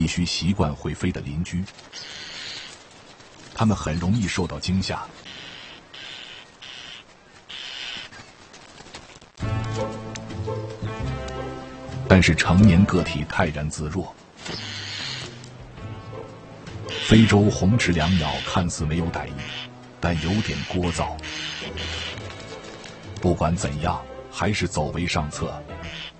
必须习惯会飞的邻居，他们很容易受到惊吓。但是成年个体泰然自若。非洲红翅椋鸟看似没有歹意，但有点聒噪。不管怎样，还是走为上策。